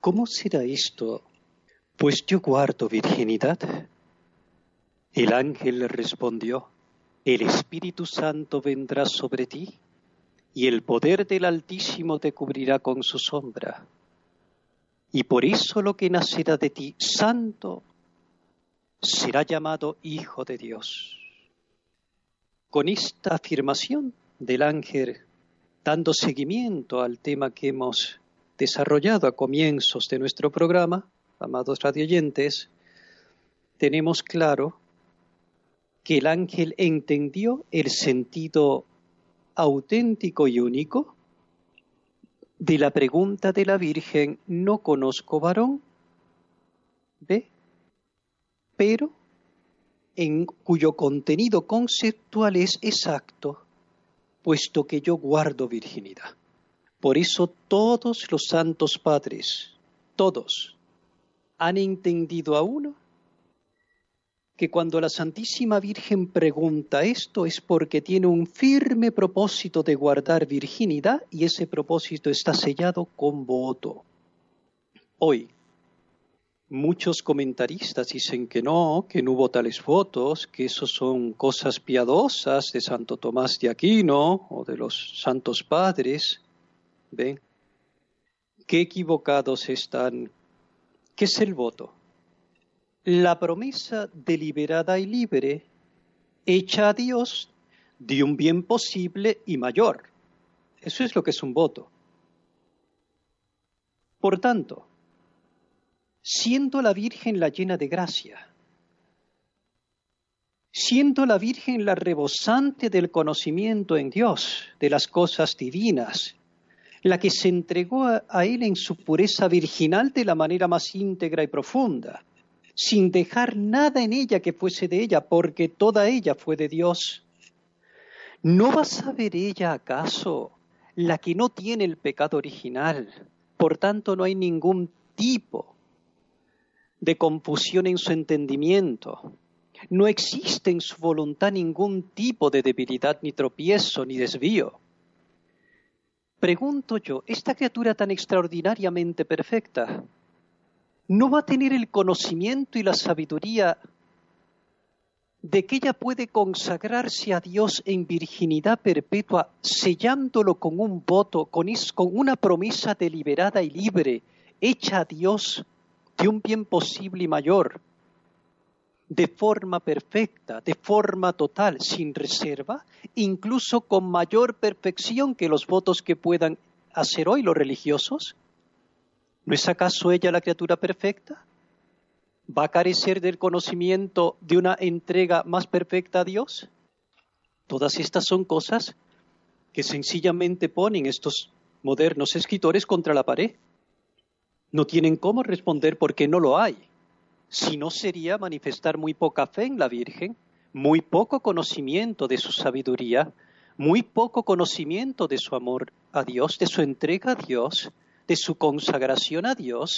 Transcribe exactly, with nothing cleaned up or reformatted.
¿cómo será esto? Pues yo guardo virginidad. El ángel le respondió, el Espíritu Santo vendrá sobre ti, y el poder del Altísimo te cubrirá con su sombra. Y por eso lo que nacerá de ti, santo, será llamado Hijo de Dios. Con esta afirmación del ángel, dando seguimiento al tema que hemos desarrollado a comienzos de nuestro programa, amados radioyentes, tenemos claro que el ángel entendió el sentido auténtico y único de la pregunta de la Virgen, no conozco varón, ¿ve? Pero en cuyo contenido conceptual es exacto, puesto que yo guardo virginidad. Por eso todos los santos padres, todos, han entendido a uno que cuando la Santísima Virgen pregunta esto es porque tiene un firme propósito de guardar virginidad y ese propósito está sellado con voto. Hoy, muchos comentaristas dicen que no, que no hubo tales votos, que eso son cosas piadosas de Santo Tomás de Aquino o de los santos padres. ¿Ven? Qué equivocados están. ¿Qué es el voto? La promesa deliberada y libre, hecha a Dios de un bien posible y mayor. Eso es lo que es un voto. Por tanto, siendo la Virgen la llena de gracia, siendo la Virgen la rebosante del conocimiento en Dios, de las cosas divinas, la que se entregó a, a Él en su pureza virginal de la manera más íntegra y profunda, sin dejar nada en ella que fuese de ella, porque toda ella fue de Dios. ¿No va a saber ella acaso, la que no tiene el pecado original? Por tanto, no hay ningún tipo de confusión en su entendimiento. No existe en su voluntad ningún tipo de debilidad, ni tropiezo, ni desvío. Pregunto yo, esta criatura tan extraordinariamente perfecta, ¿no va a tener el conocimiento y la sabiduría de que ella puede consagrarse a Dios en virginidad perpetua, sellándolo con un voto, con, es, con una promesa deliberada y libre, hecha a Dios de un bien posible y mayor, de forma perfecta, de forma total, sin reserva, incluso con mayor perfección que los votos que puedan hacer hoy los religiosos? ¿No es acaso ella la criatura perfecta? ¿Va a carecer del conocimiento de una entrega más perfecta a Dios? Todas estas son cosas que sencillamente ponen estos modernos escritores contra la pared. No tienen cómo responder porque no lo hay. Si no sería manifestar muy poca fe en la Virgen, muy poco conocimiento de su sabiduría, muy poco conocimiento de su amor a Dios, de su entrega a Dios, de su consagración a Dios,